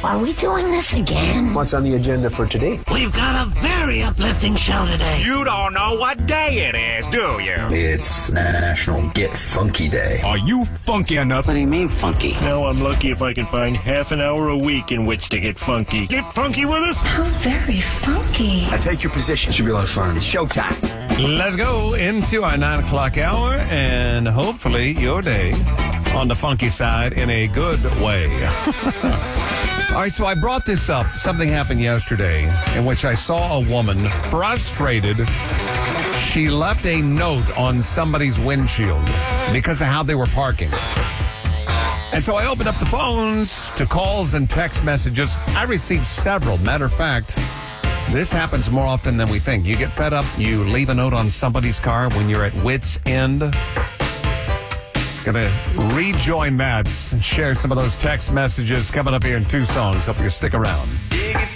are we doing this again? What's on the agenda for today? We've got a very uplifting show today. You don't know what day it is, do you? It's National Get Funky Day. Are you funky enough? What do you mean, funky? Now I'm lucky if I can find half an hour a week in which to get funky. Get funky with us? How very funky. I take your position. Should be a lot of fun. It's showtime. Let's go into our 9 o'clock hour and hopefully your day on the funky side in a good way. All right, so I brought this up. Something happened yesterday in which I saw a woman frustrated. She left a note on somebody's windshield because of how they were parking. And so I opened up the phones to calls and text messages. I received several. Matter of fact, this happens more often than we think. You get fed up, you leave a note on somebody's car when you're at wit's end. Gonna rejoin that and share some of those text messages coming up here in 2 songs. Hope you stick around. Dig